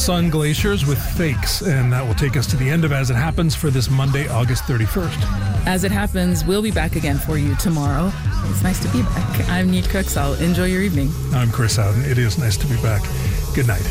Sun Glaciers with Fakes, and that will take us to the end of As It Happens for this Monday, August 31st. As It Happens, we'll be back again for you tomorrow. It's nice to be back. I'm Neat Cooksall. Enjoy your evening. I'm Chris Howden. It is nice to be back. Good night.